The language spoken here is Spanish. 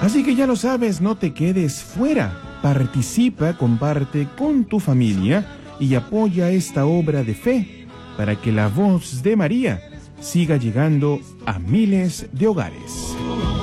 Así que ya lo sabes, no te quedes fuera. Participa, comparte con tu familia y apoya esta obra de fe para que la voz de María siga llegando a miles de hogares.